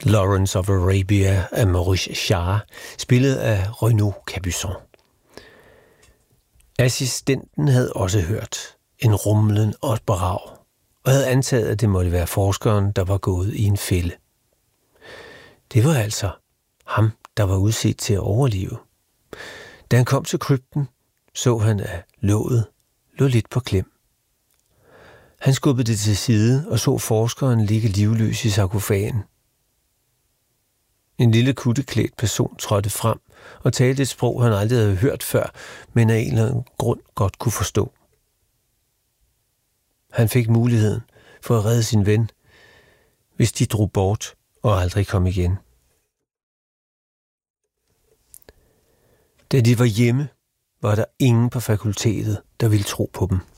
Lawrence of Arabia af Maurice Jarre, spillet af Renaud Capuçon. Assistenten havde også hørt en rumlen og et brag, og havde antaget, at det måtte være forskeren, der var gået i en fælde. Det var altså ham, der var udset til at overleve. Da han kom til krypten, så han, at låget lå lidt på klem. Han skubbede det til side og så forskeren ligge livløs i sarkofagen. En lille kutteklædt person trådte frem og talte et sprog, han aldrig havde hørt før, men af en eller anden grund godt kunne forstå. Han fik muligheden for at redde sin ven, hvis de drog bort og aldrig kom igen. Da de var hjemme, var der ingen på fakultetet, der ville tro på dem.